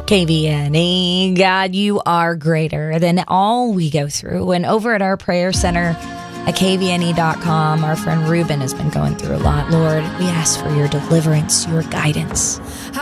KVNE, God, you are greater than all we go through. And over at our prayer center at kvne.com, our friend Ruben has been going through a lot. Lord, we ask for your deliverance, your guidance.